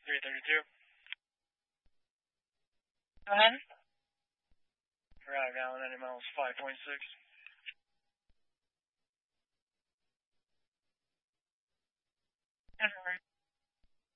332. Go ahead. Right, Alan, any miles 5.6. Alright.